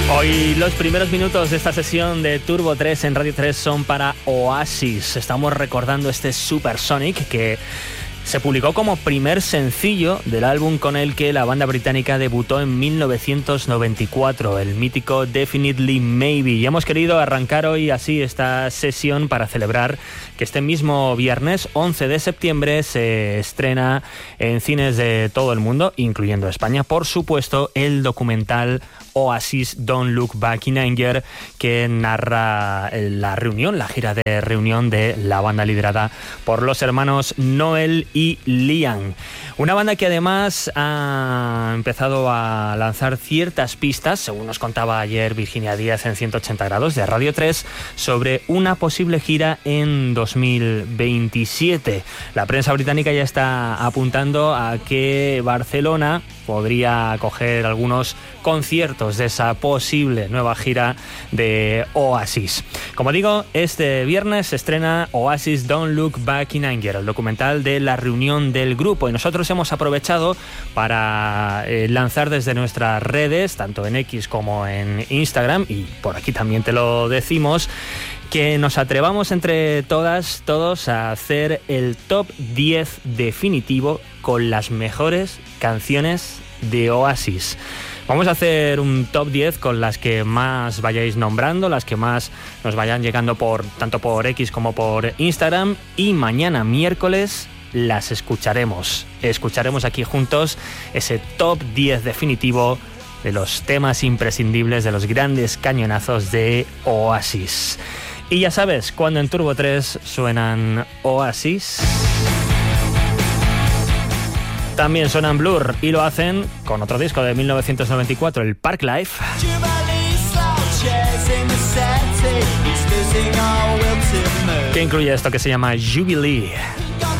Hoy los primeros minutos de esta sesión de Turbo 3 en Radio 3 son para Oasis. Estamos recordando este Supersonic que se publicó como primer sencillo del álbum con el que la banda británica debutó en 1994, el mítico Definitely Maybe. Y hemos querido arrancar hoy así esta sesión para celebrar que este mismo viernes 11 de septiembre se estrena en cines de todo el mundo, incluyendo España, por supuesto, el documental Oasis Don't Look Back in Anger, que narra la gira de reunión de la banda liderada por los hermanos Noel y Liam. Una banda que además ha empezado a lanzar ciertas pistas, según nos contaba ayer Virginia Díaz en 180 grados de Radio 3, sobre una posible gira en 2027. La prensa británica ya está apuntando a que Barcelona podría acoger algunos conciertos de esa posible nueva gira de Oasis. Como digo, este viernes se estrena Oasis Don't Look Back in Anger, el documental de la reunión del grupo, y nosotros hemos aprovechado para lanzar desde nuestras redes, tanto en X como en Instagram, y por aquí también te lo decimos, que nos atrevamos entre todos a hacer el top 10 definitivo con las mejores canciones de Oasis. Vamos a hacer un top 10 con las que más vayáis nombrando, las que más nos vayan llegando tanto por X como por Instagram, y mañana miércoles las escucharemos. Escucharemos aquí juntos ese top 10 definitivo de los temas imprescindibles, de los grandes cañonazos de Oasis. Y ya sabes, cuando en Turbo 3 suenan Oasis, también suenan Blur, y lo hacen con otro disco de 1994, el Parklife, que incluye esto que se llama Jubilee.